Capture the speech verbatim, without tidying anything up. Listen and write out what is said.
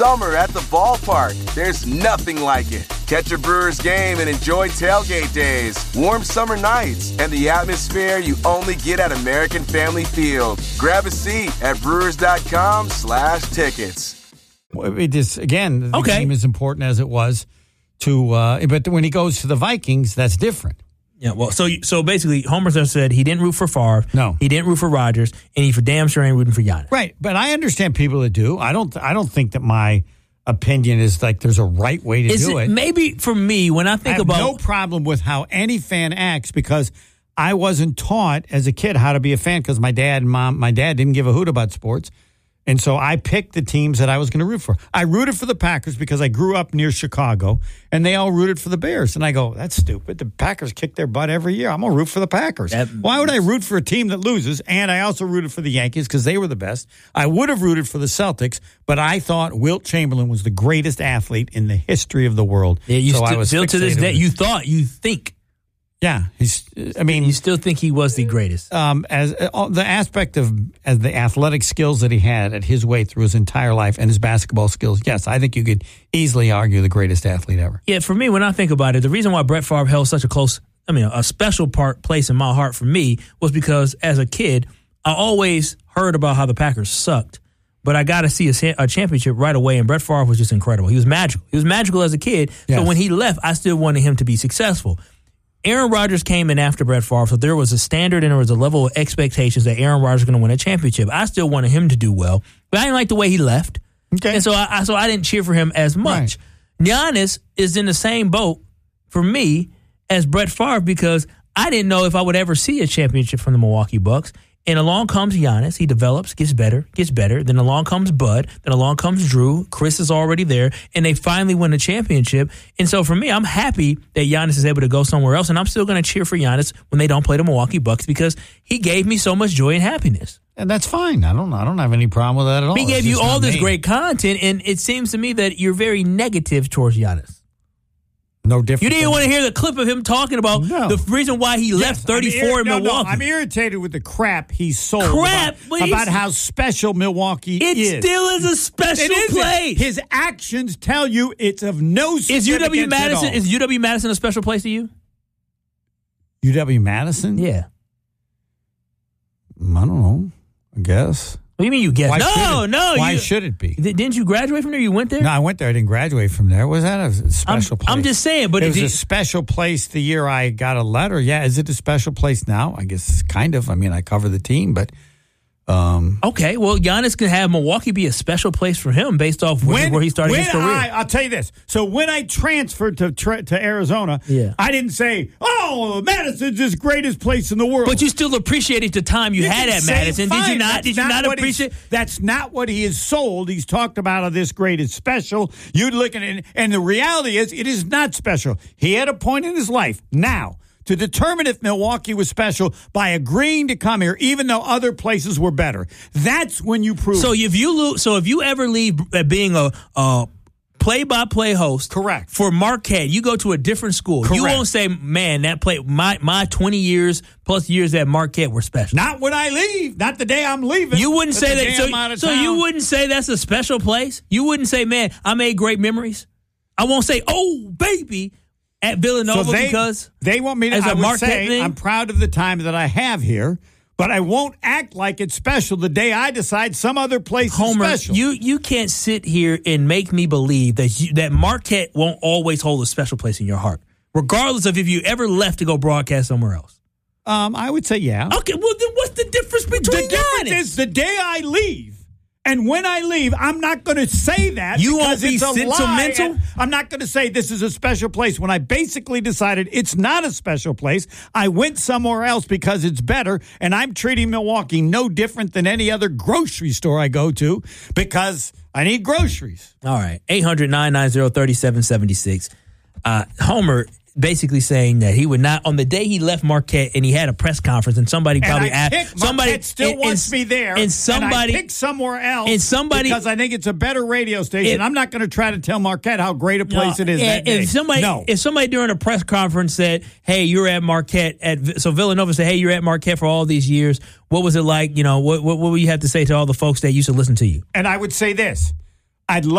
summer at the ballpark. There's nothing like it. Catch a Brewers game and enjoy tailgate days, warm summer nights, and the atmosphere you only get at American Family Field. Grab a seat at brewers.com slash tickets. It is, again, the okay. game is important as it was to, uh, but when he goes to the Vikings, that's different. Yeah, well, so so basically, Homer said he didn't root for Favre. No. He didn't root for Rodgers, and he for damn sure ain't rooting for Giannis. Right, but I understand people that do. I don't I don't think that my opinion is like there's a right way to is do it, it. Maybe for me, when I think I have about... no problem with how any fan acts because I wasn't taught as a kid how to be a fan because my dad and mom, my dad didn't give a hoot about sports. And so I picked the teams that I was going to root for. I rooted for the Packers because I grew up near Chicago, and they all rooted for the Bears. And I go, that's stupid. The Packers kick their butt every year. I'm going to root for the Packers. That, Why would I root for a team that loses? And I also rooted for the Yankees because they were the best. I would have rooted for the Celtics, but I thought Wilt Chamberlain was the greatest athlete in the history of the world. Yeah, you so st- I was still to this day, with you thought, you think. Yeah, he's. I mean, you still think he was the greatest. Um, as uh, the aspect of as the athletic skills that he had at his way through his entire life and his basketball skills, yes, I think you could easily argue the greatest athlete ever. Yeah, for me, when I think about it, the reason why Brett Favre held such a close, I mean, a special part place in my heart for me was because as a kid, I always heard about how the Packers sucked, but I got to see a, a championship right away, and Brett Favre was just incredible. He was magical. He was magical as a kid. Yes. So when he left, I still wanted him to be successful. Aaron Rodgers came in after Brett Favre, so there was a standard and there was a level of expectations that Aaron Rodgers was going to win a championship. I still wanted him to do well, but I didn't like the way he left. Okay. And so I, I so I didn't cheer for him as much. Right. Giannis is in the same boat for me as Brett Favre because I didn't know if I would ever see a championship from the Milwaukee Bucks. And along comes Giannis. He develops, gets better, gets better. Then along comes Bud. Then along comes Drew. Chris is already there. And they finally win a championship. And so for me, I'm happy that Giannis is able to go somewhere else. And I'm still going to cheer for Giannis when they don't play the Milwaukee Bucks because he gave me so much joy and happiness. And that's fine. I don't I don't have any problem with that at all. He gave you all this me. great content. And it seems to me that you're very negative towards Giannis. No different. You didn't want to hear the clip of him talking about no. the reason why he left yes, thirty-four ir- in no, Milwaukee. No, I'm irritated with the crap he sold crap, about, about how special Milwaukee it is. It still is a special it place. His actions tell you it's of no significance is U W Madison at all. Is U W Madison a special place to you? U W Madison? Yeah. I don't know. I guess. What do you mean you guess? Why no, no. Why you, should it be? Th- didn't you graduate from there? You went there? No, I went there. I didn't graduate from there. Was that a special I'm, place? I'm just saying. But it was it, a special place the year I got a letter. Yeah, is it a special place now? I guess kind of. I mean, I cover the team, but... Um, okay, well, Giannis can have Milwaukee be a special place for him based off where, when, where he started when his career. I, I'll tell you this. So when I transferred to tra- to Arizona, yeah. I didn't say, oh, Madison's the greatest place in the world. But you still appreciated the time you, you had at Madison. Fine. Did you not? That's Did you not, not appreciate? That's not what he has sold. He's talked about how this great is special. You look at it, and the reality is it is not special. He had a point in his life. Now, to determine if Milwaukee was special by agreeing to come here, even though other places were better. That's when you prove. So if you lose, so if you ever leave being a, a play-by-play host, correct, for Marquette, you go to a different school. Correct. You won't say, "Man, that play my my twenty years plus years at Marquette were special." Not when I leave. Not the day I'm leaving. You wouldn't say that. So, so town. you wouldn't say that's a special place. You wouldn't say, "Man, I made great memories." I won't say, "Oh, baby." At Villanova so they, because they want me to as I a would say thing? I'm proud of the time that I have here, but I won't act like it's special the day I decide some other place Homer, is special. You you can't sit here and make me believe that you, that Marquette won't always hold a special place in your heart, regardless of if you ever left to go broadcast somewhere else. Um, I would say yeah. Okay, well then what's the difference between the difference Giannis? is the day I leave. And when I leave, I'm not going to say that you because won't be it's a sentimental. Lie. I'm not going to say this is a special place. When I basically decided it's not a special place, I went somewhere else because it's better, and I'm treating Milwaukee no different than any other grocery store I go to because I need groceries. All right, eight hundred, nine nine zero, three seven seven six. Uh, Homer basically saying that he would not, on the day he left Marquette and he had a press conference and somebody probably and I asked, picked, somebody Marquette still and, wants and, me there, and somebody and I picked somewhere else, and somebody because I think it's a better radio station. It, I'm not going to try to tell Marquette how great a place no, it is. That if day. somebody, no. if somebody during a press conference said, "Hey, you're at Marquette," at so Villanova said, "Hey, you're at Marquette for all these years. What was it like? You know, what what, what would you have to say to all the folks that used to listen to you?" And I would say this: I'd love.